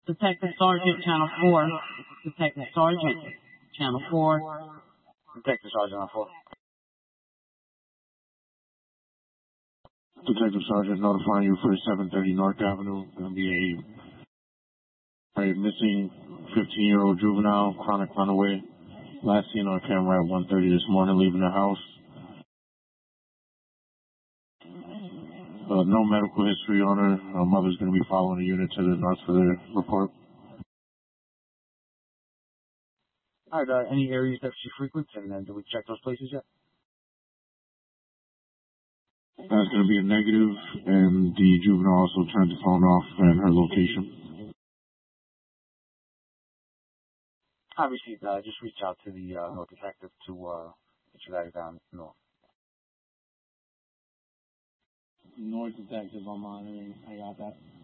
Detective Sergeant, Channel 4. Detective Sergeant, Channel 4. Detective Sergeant on 4. Detective Sergeant notifying you for 730 North Avenue. Going to be a missing 15-year-old juvenile, chronic runaway. Last seen on camera at 1:30 this morning, leaving the house. No medical history on her. Her mother's going to be following the unit to the north for the report. All right, any areas that she frequents, and did we check those places yet? That's going to be a negative, and the juvenile also turned the phone off and her location. Obviously, just reach out to the North detective to get you guys down north. North detective, I'm monitoring. I got that.